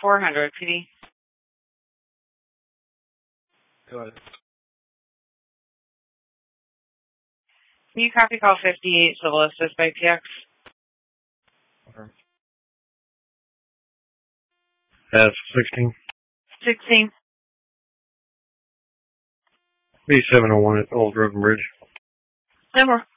400 PD. Go ahead. Can you copy call 58 Civil Assist by PX? Okay. That's 16. 16. B701 at Old Roden Bridge. No more.